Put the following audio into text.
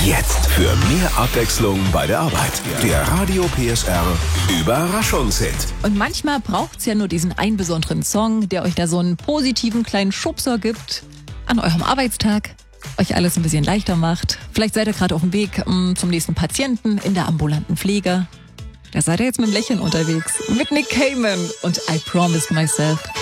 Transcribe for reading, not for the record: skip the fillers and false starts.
Jetzt für mehr Abwechslung bei der Arbeit. Der Radio PSR Überraschungshit. Und manchmal braucht's ja nur diesen einen besonderen Song, der euch da so einen positiven kleinen Schubser gibt an eurem Arbeitstag, euch alles ein bisschen leichter macht. Vielleicht seid ihr gerade auf dem Weg zum nächsten Patienten in der ambulanten Pflege. Da seid ihr jetzt mit dem Lächeln unterwegs. Mit Nick Cayman und I Promised Myself.